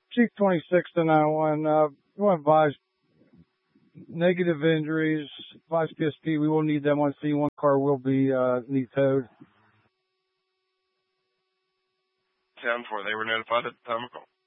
Chief 26 to 901. We want to advise negative injuries. Advise PSP. We will need them on scene. One car will be need towed. 10-4. They were notified at the time of call.